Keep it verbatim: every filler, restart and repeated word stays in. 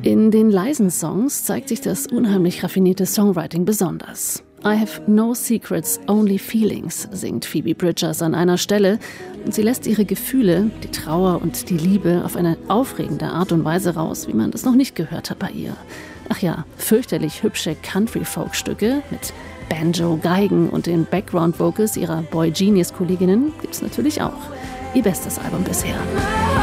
In den leisen Songs zeigt sich das unheimlich raffinierte Songwriting besonders. I have no secrets, only feelings, singt Phoebe Bridgers an einer Stelle. Und sie lässt ihre Gefühle, die Trauer und die Liebe auf eine aufregende Art und Weise raus, wie man das noch nicht gehört hat bei ihr. Ach ja, fürchterlich hübsche Country-Folk-Stücke mit Banjo, Geigen und den Background-Vocals ihrer Boy Genius-Kolleginnen gibt's natürlich auch. Ihr bestes Album bisher.